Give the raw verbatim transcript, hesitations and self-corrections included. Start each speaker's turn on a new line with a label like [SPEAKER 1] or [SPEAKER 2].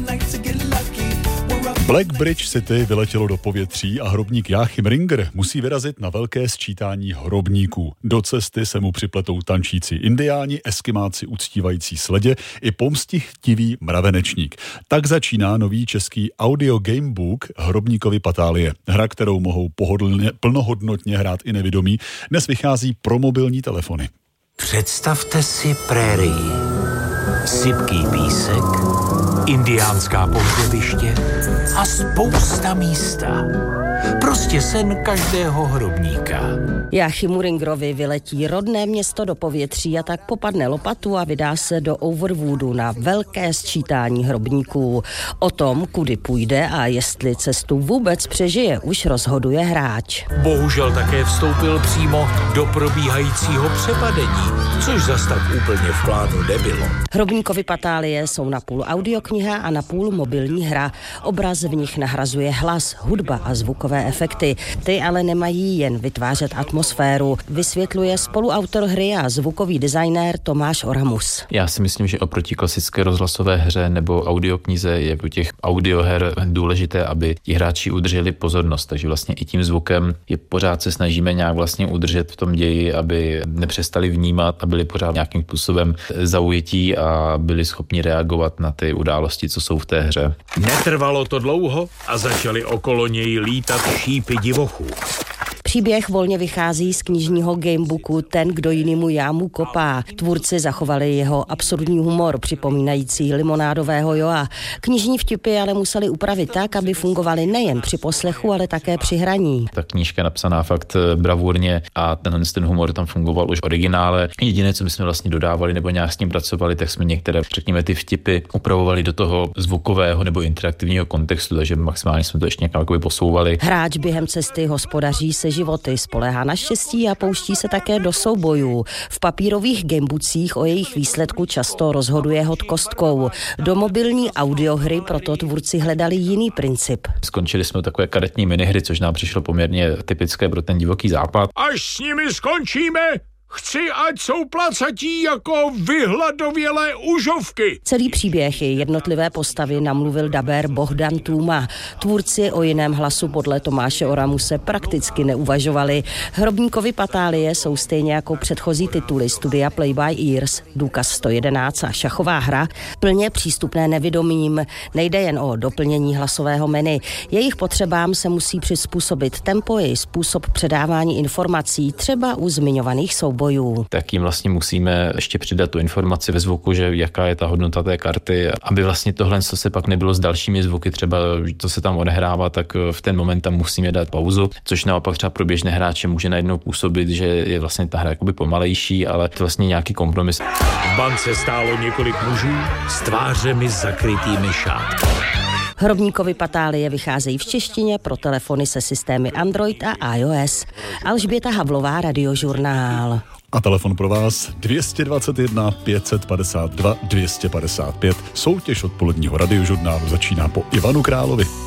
[SPEAKER 1] Black Bridge City vyletělo do povětří a hrobník Joachim Ringer musí vyrazit na velké sčítání hrobníků. Do cesty se mu připletou tančící indiáni, eskimáci uctívající sledě i pomstichtivý mravenečník. Tak začíná nový český audio gamebook Hrobníkovy patálie. Hra, kterou mohou pohodlně, plnohodnotně hrát i nevidomí, dnes vychází pro mobilní telefony.
[SPEAKER 2] Představte si prérii. Sypký písek, indiánská pohřebiště a spousta místa. Prostě sen každého hrobníka.
[SPEAKER 3] Joachimu Ringerovi vyletí rodné město do povětří a tak popadne lopatu a vydá se do Overwoodu na velké sčítání hrobníků. O tom, kudy půjde a jestli cestu vůbec přežije, už rozhoduje hráč.
[SPEAKER 2] Bohužel také vstoupil přímo do probíhajícího přepadení, což zas tak úplně v plánu nebylo.
[SPEAKER 3] Hrobníkovy patálie jsou napůl audiokniha a napůl mobilní hra. Obraz v nich nahrazuje hlas, hudba a zvukové efekty. Ty ale nemají jen vytvářet atmosféru, vysvětluje spoluautor hry a zvukový designér Tomáš Oramus.
[SPEAKER 4] Já si myslím, že oproti klasické rozhlasové hře nebo audioknize je u těch audioher důležité, aby ti hráči udrželi pozornost, takže vlastně i tím zvukem je pořád se snažíme nějak vlastně udržet v tom ději, aby nepřestali vnímat a byli pořád nějakým způsobem zaujetí a byli schopni reagovat na ty události, co jsou v té hře.
[SPEAKER 2] Netrvalo to dlouho a začali okolo něj lítat šípy divochů.
[SPEAKER 3] Příběh volně vychází z knižního gamebooku Ten, kdo jinýmu jámu kopá. Tvůrci zachovali jeho absurdní humor, připomínající limonádového Joa. Knižní vtipy ale museli upravit tak, aby fungovaly nejen při poslechu, ale také při hraní.
[SPEAKER 4] Ta knížka je napsaná fakt bravurně a tenhle ten humor tam fungoval už v originále. Jediné, co my jsme vlastně dodávali nebo nějak s ním pracovali, tak jsme některé, řekněme, ty vtipy upravovali do toho zvukového nebo interaktivního kontextu, takže maximálně jsme to ještě nějak posouvali.
[SPEAKER 3] Hráč během cesty hospodaří se životy, spoléhá na štěstí a pouští se také do soubojů. V papírových gamebookcích o jejich výsledku často rozhoduje hod kostkou. Do mobilní audiohry proto tvůrci hledali jiný princip.
[SPEAKER 4] Skončili jsme takové karetní minihry, což nám přišlo poměrně typické pro ten divoký západ.
[SPEAKER 2] Až s nimi skončíme, chci, ať jsou placatí jako vyhladovělé užovky.
[SPEAKER 3] Celý příběh i jednotlivé postavy namluvil dabér Bohdan Tůma. Tvůrci o jiném hlasu podle Tomáše Oramuse prakticky neuvažovali. Hrobníkovy patálie jsou stejně jako předchozí tituly studia Play by Ears, Důkaz sto jedenáct a šachová hra plně přístupné nevidomým. Nejde jen o doplnění hlasového menu. Jejich potřebám se musí přizpůsobit tempo i způsob předávání informací, třeba u zmiňovaných soubojů. Bojů.
[SPEAKER 4] Tak jim vlastně musíme ještě přidat tu informaci ve zvuku, že jaká je ta hodnota té karty, aby vlastně tohle, co se pak nebylo s dalšími zvuky, třeba to se tam odehrává, tak v ten moment tam musíme dát pauzu, což naopak třeba pro běžné hráče může najednou působit, že je vlastně ta hra jakoby pomalejší, ale to vlastně nějaký kompromis.
[SPEAKER 2] V bance stálo několik mužů s tvářemi zakrytými šátky.
[SPEAKER 3] Hrobníkovy patálie vycházejí v češtině pro telefony se systémy Android a iOS. Alžběta Havlová, Radiožurnál.
[SPEAKER 1] A telefon pro vás dvě stě dvacet jedna pět set padesát dva dvě stě padesát pět. Soutěž odpoledního Radiožurnálu začíná po Ivanu Královi.